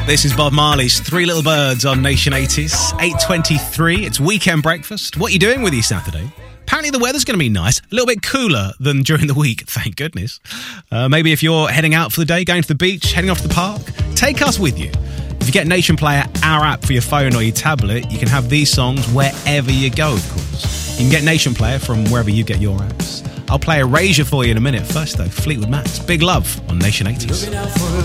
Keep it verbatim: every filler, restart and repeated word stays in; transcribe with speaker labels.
Speaker 1: This is Bob Marley's Three Little Birds on Nation eighties. eight twenty-three, it's weekend breakfast. What are you doing with your Saturday? Apparently the weather's going to be nice, a little bit cooler than during the week, thank goodness. Uh, maybe if you're heading out for the day, going to the beach, heading off to the park, take us with you. If you get Nation Player, our app for your phone or your tablet, you can have these songs wherever you go, of course. You can get Nation Player from wherever you get your apps. I'll play Erasure for you in a minute. First though, Fleetwood Mac's Big Love on Nation eighties.